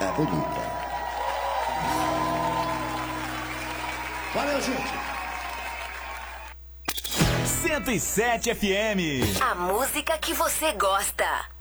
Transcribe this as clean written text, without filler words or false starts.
bonita. Valeu, gente. 107 FM. A música que você gosta.